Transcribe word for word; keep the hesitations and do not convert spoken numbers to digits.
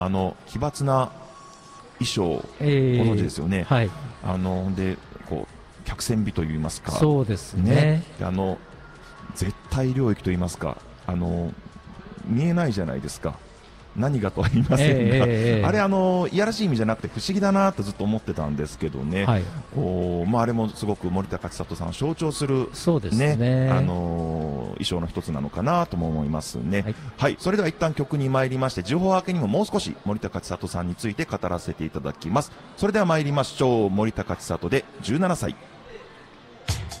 あの奇抜な衣装、 えー、 ご存知ですよね。 はい。 あのでこう客船美といいますか、 そうですね。 ね、あの絶対領域といいますか、あの見えないじゃないですか。何がとは言いませんが、 えーえー、 あれあのいやらしい意味じゃなくて不思議だなとずっと思ってたんですけどね、 はい、 こうまあ、あれもすごく森高千里さんを象徴する、 そうですね、 ね、あの衣装の一つなのかなとも思いますね。はい、はい、それでは一旦曲に参りまして、時報明けにももう少し森高千里さんについて語らせていただきます。それでは参りましょう。森高千里でじゅうななさい。